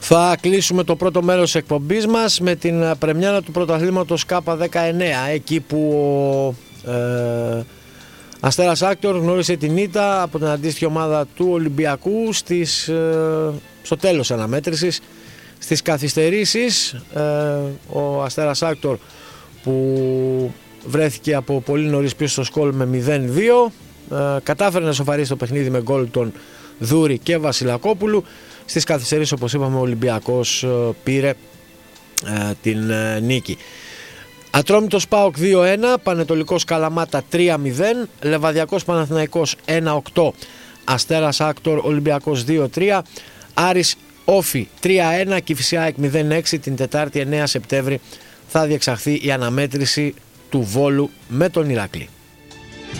Θα κλείσουμε το πρώτο μέρος της εκπομπής μας με την πρεμιέρα του πρωταθλήματος K19, εκεί που ο Αστέρας Άκτορ γνώρισε την ήττα από την αντίστοιχη ομάδα του Ολυμπιακού στο τέλος αναμέτρησης. Στις καθυστερήσεις ο Αστέρας Άκτορ, που βρέθηκε από πολύ νωρίς πίσω στο σκόλ με 0-2, κατάφερε να σοφαρίσει το παιχνίδι με γκολ των Δούρη και Βασιλακόπουλου. Στις καθυστερήσεις, όπως είπαμε, ο Ολυμπιακός πήρε την νίκη. Ατρόμητος ΠΑΟΚ 2-1, Πανετολικός Καλαμάτα 3-0, Λεβαδιακός Παναθηναϊκός 1-8, Αστέρας Άκτορ Ολυμπιακός 2-3, Άρης Όφι 3-1, Κηφισιάεκ 0-6. Την Τετάρτη 9 Σεπτέμβρη θα διεξαχθεί η αναμέτρηση του Βόλου με τον Ηρακλή.